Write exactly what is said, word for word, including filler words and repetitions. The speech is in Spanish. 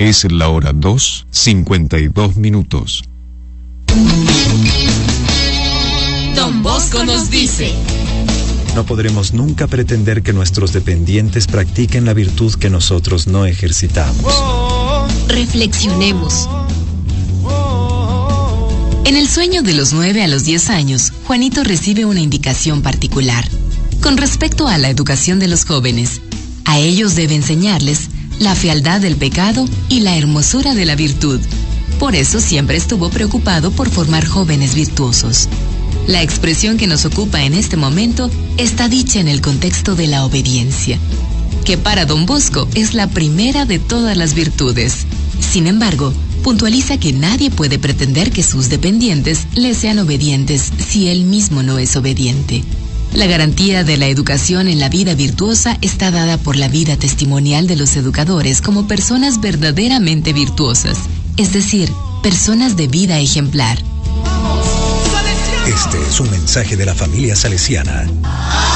Es la hora dos, cincuenta y dos minutos. Don Bosco nos dice: no podremos nunca pretender que nuestros dependientes practiquen la virtud que nosotros no ejercitamos. Reflexionemos. En el sueño de los nueve a los diez años, Juanito recibe una indicación particular. Con respecto a la educación de los jóvenes, a ellos debe enseñarles la fealdad del pecado y la hermosura de la virtud. Por eso siempre estuvo preocupado por formar jóvenes virtuosos. La expresión que nos ocupa en este momento está dicha en el contexto de la obediencia, que para Don Bosco es la primera de todas las virtudes. Sin embargo, puntualiza que nadie puede pretender que sus dependientes le sean obedientes si él mismo no es obediente. La garantía de la educación en la vida virtuosa está dada por la vida testimonial de los educadores como personas verdaderamente virtuosas, es decir, personas de vida ejemplar. Este es un mensaje de la familia salesiana.